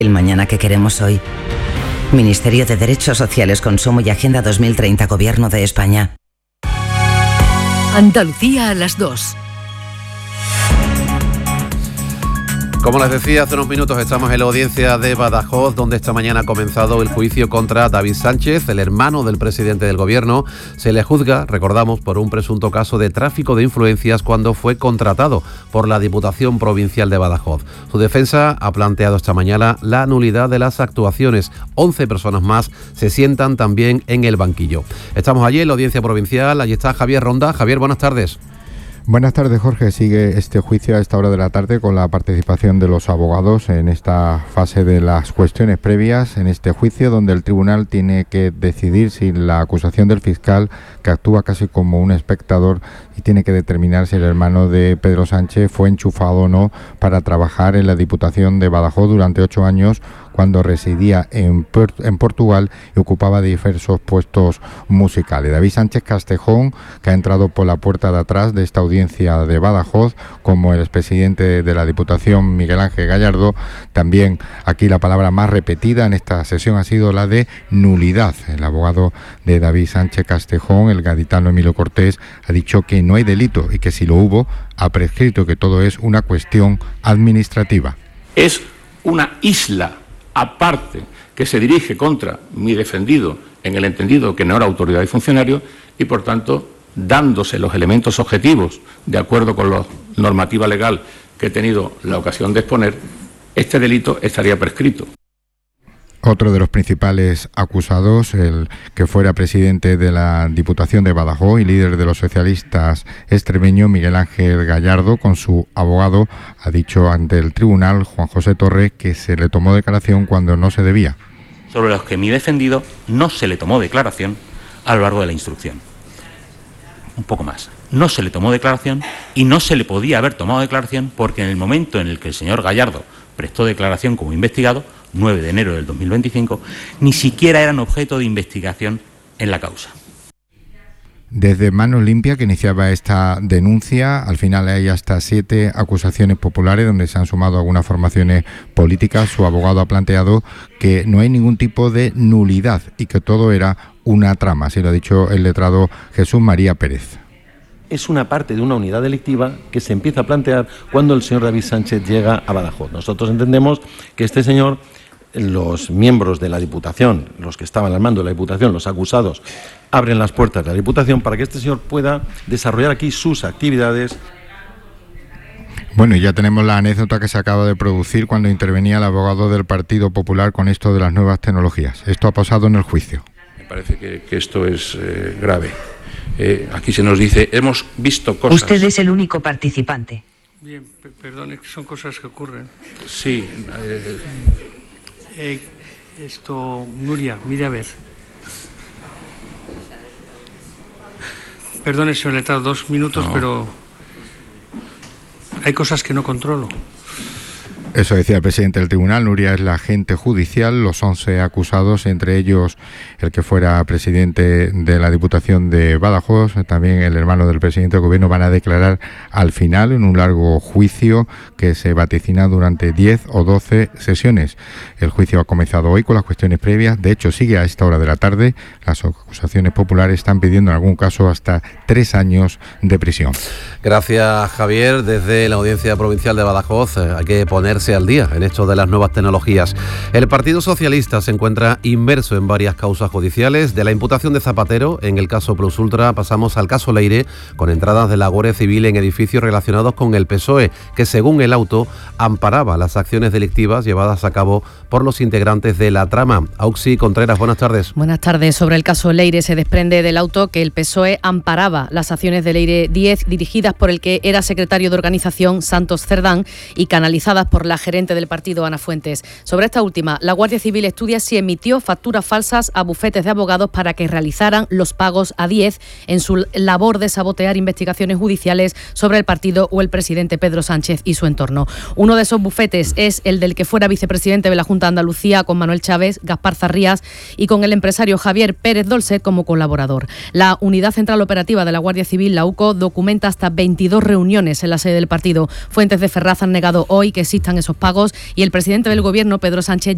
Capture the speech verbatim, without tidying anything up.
El mañana que queremos hoy. Ministerio de Derechos Sociales, Consumo y Agenda dos mil treinta, Gobierno de España. Andalucía a las dos. Como les decía hace unos minutos, estamos en la audiencia de Badajoz, donde esta mañana ha comenzado el juicio contra David Sánchez, el hermano del presidente del Gobierno. Se le juzga, recordamos, por un presunto caso de tráfico de influencias cuando fue contratado por la Diputación Provincial de Badajoz. Su defensa ha planteado esta mañana la nulidad de las actuaciones. once personas más se sientan también en el banquillo. Estamos allí en la audiencia provincial, allí está Javier Ronda. Javier, buenas tardes. Buenas tardes, Jorge. Sigue este juicio a esta hora de la tarde con la participación de los abogados en esta fase de las cuestiones previas en este juicio, donde el tribunal tiene que decidir si la acusación del fiscal, que actúa casi como un espectador, y tiene que determinar si el hermano de Pedro Sánchez fue enchufado o no para trabajar en la Diputación de Badajoz durante ocho años, cuando residía en, en Portugal y ocupaba diversos puestos musicales. David Sánchez Castejón, que ha entrado por la puerta de atrás de esta audiencia de Badajoz, como el expresidente de la Diputación, Miguel Ángel Gallardo. También aquí la palabra más repetida en esta sesión ha sido la de nulidad. El abogado de David Sánchez Castejón, el gaditano Emilio Cortés, ha dicho que no hay delito y que si lo hubo, ha prescrito, que todo es una cuestión administrativa. Es una isla aparte que se dirige contra mi defendido en el entendido que no era autoridad y funcionario, y por tanto, dándose los elementos objetivos de acuerdo con la normativa legal que he tenido la ocasión de exponer, este delito estaría prescrito. Otro de los principales acusados, el que fuera presidente de la Diputación de Badajoz y líder de los socialistas extremeños, Miguel Ángel Gallardo, con su abogado, ha dicho ante el tribunal, Juan José Torres, que se le tomó declaración cuando no se debía. Sobre los que mi defendido no se le tomó declaración a lo largo de la instrucción. Un poco más. No se le tomó declaración y no se le podía haber tomado declaración porque en el momento en el que el señor Gallardo prestó declaración como investigado, nueve de enero del dos mil veinticinco, ni siquiera eran objeto de investigación en la causa. Desde Manos Limpias, que iniciaba esta denuncia, al final hay hasta siete acusaciones populares donde se han sumado algunas formaciones políticas. Su abogado ha planteado que no hay ningún tipo de nulidad y que todo era una trama, así lo ha dicho el letrado Jesús María Pérez. Es una parte de una unidad delictiva que se empieza a plantear cuando el señor David Sánchez llega a Badajoz. Nosotros entendemos que este señor, los miembros de la Diputación, los que estaban al mando de la Diputación, los acusados, abren las puertas de la Diputación para que este señor pueda desarrollar aquí sus actividades. Bueno, y ya tenemos la anécdota que se acaba de producir cuando intervenía el abogado del Partido Popular con esto de las nuevas tecnologías. Esto ha pasado en el juicio. Me parece que, que esto es eh, grave. Eh, aquí se nos dice, hemos visto cosas... Usted es el único participante. Bien, perdón, son cosas que ocurren. Sí. Eh... Eh, esto, Nuria, mire a ver. Perdone, señor letrado, dos minutos, no. Pero hay cosas que no controlo. Eso decía el presidente del tribunal. Nuria es la agente judicial. Los once acusados, entre ellos el que fuera presidente de la Diputación de Badajoz, también el hermano del presidente del Gobierno, van a declarar al final en un largo juicio que se vaticina durante diez o doce sesiones. El juicio ha comenzado hoy con las cuestiones previas. De hecho, sigue a esta hora de la tarde. Las acusaciones populares están pidiendo en algún caso hasta tres años de prisión. Gracias, Javier. Desde la Audiencia Provincial de Badajoz eh, hay que ponerse al día en esto de las nuevas tecnologías. El Partido Socialista se encuentra inmerso en varias causas judiciales. De la imputación de Zapatero en el caso Plus Ultra pasamos al caso Leire, con entradas de la Guardia Civil en edificios relacionados con el P S O E, que según el auto amparaba las acciones delictivas llevadas a cabo por los integrantes de la trama. Auxi Contreras, buenas tardes. Buenas tardes. Sobre el caso Leire se desprende del auto que el P S O E amparaba las acciones de Leire diez dirigidas por el que era secretario de organización Santos Cerdán y canalizadas por la gerente del partido Ana Fuentes. Sobre esta última, la Guardia Civil estudia si emitió facturas falsas a bufetes de abogados para que realizaran los pagos a diez en su labor de sabotear investigaciones judiciales sobre el partido o el presidente Pedro Sánchez y su entorno. Uno de esos bufetes es el del que fuera vicepresidente de la Junta de Andalucía con Manuel Chávez, Gaspar Zarrías, y con el empresario Javier Pérez Dolcet como colaborador. La Unidad Central Operativa de la Guardia Civil, la U C O, documenta hasta veintidós reuniones en la sede del partido. Fuentes de Ferraz han negado hoy que existan esos pagos y el presidente del Gobierno, Pedro Sánchez,